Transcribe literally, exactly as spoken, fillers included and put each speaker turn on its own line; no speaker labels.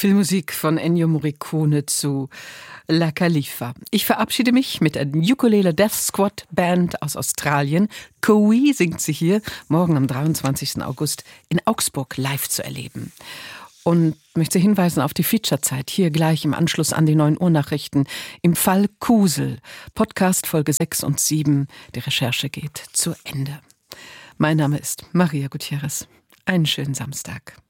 Filmmusik von Ennio Morricone zu La Khalifa. Ich verabschiede mich mit der Ukulele Death Squad Band aus Australien. Kowi singt sie hier, morgen am dreiundzwanzigsten August in Augsburg live zu erleben. Und möchte hinweisen auf die Featurezeit, hier gleich im Anschluss an die neun Uhr Nachrichten. Im Fall Kusel, Podcast Folge sechs und sieben. Die Recherche geht zu Ende. Mein Name ist Maria Gutierrez. Einen schönen Samstag.